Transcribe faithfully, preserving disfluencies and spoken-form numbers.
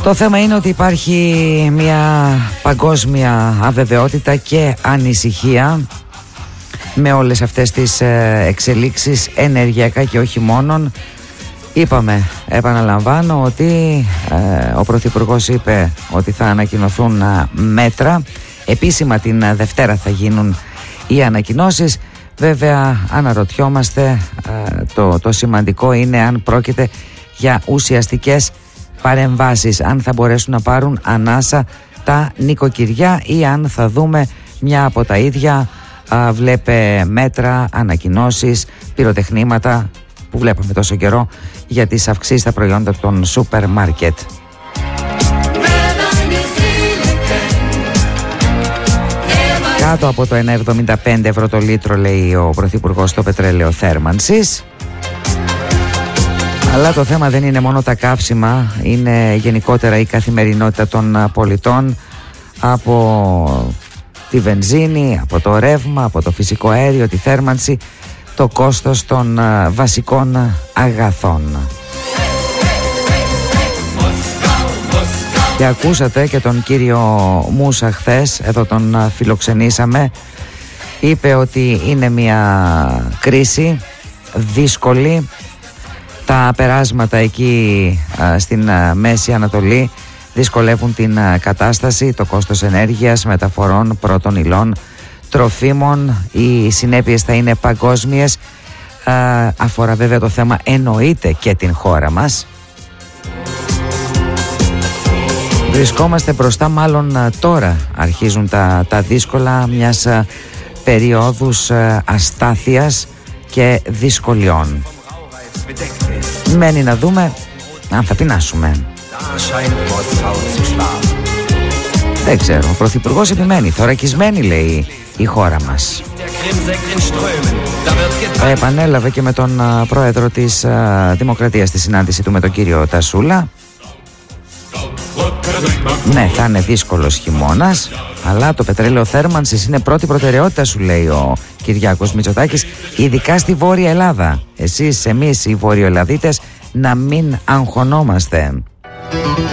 Το θέμα είναι ότι υπάρχει μια παγκόσμια αβεβαιότητα και ανησυχία με όλες αυτές τις εξελίξεις ενεργειακά και όχι μόνον. Είπαμε, επαναλαμβάνω, ότι ε, ο Πρωθυπουργός είπε ότι θα ανακοινωθούν μέτρα. Επίσημα την Δευτέρα θα γίνουν οι ανακοινώσεις. Βέβαια αναρωτιόμαστε, ε, το, το σημαντικό είναι αν πρόκειται για ουσιαστικές παρεμβάσεις, αν θα μπορέσουν να πάρουν ανάσα τα νοικοκυριά ή αν θα δούμε μια από τα ίδια α, βλέπε μέτρα, ανακοινώσεις, πυροτεχνήματα που βλέπαμε τόσο καιρό για τις αυξήσεις στα προϊόντα των σούπερ μάρκετ. Κάτω από το ένα εβδομήντα πέντε ευρώ το λίτρο, λέει ο Πρωθυπουργός, το πετρέλαιο θέρμανσης. Αλλά το θέμα δεν είναι μόνο τα καύσιμα, είναι γενικότερα η καθημερινότητα των πολιτών, από τη βενζίνη, από το ρεύμα, από το φυσικό αέριο, τη θέρμανση, το κόστος των βασικών αγαθών. Και ακούσατε και τον κύριο Μούσα χθες, εδώ τον φιλοξενήσαμε, είπε ότι είναι μια κρίση δύσκολη. Τα περάσματα εκεί α, στην α, Μέση Ανατολή δυσκολεύουν την α, κατάσταση, το κόστος ενέργειας, μεταφορών, πρώτων υλών, τροφίμων. Οι συνέπειες θα είναι παγκόσμιες. Α, αφορά βέβαια το θέμα, εννοείται, και την χώρα μας. Βρισκόμαστε μπροστά, μάλλον α, τώρα αρχίζουν τα, τα δύσκολα μιας α, περιόδους α, αστάθειας και δυσκολιών. Μένει να δούμε αν θα πεινάσουμε. Δεν ξέρω, ο Πρωθυπουργός επιμένει, θωρακισμένη λέει η χώρα μας. Επανέλαβε και με τον α, πρόεδρο της α, Δημοκρατίας στη συνάντηση του με τον κύριο Τασούλα. Ναι, θα είναι δύσκολος χειμώνας, αλλά το πετρέλαιο θέρμανσης είναι πρώτη προτεραιότητα, σου λέει ο Κυριάκος Μητσοτάκης, ειδικά στη Βόρεια Ελλάδα. Εσείς, εμείς οι Βορειοελλαδίτες, να μην αγχωνόμαστε.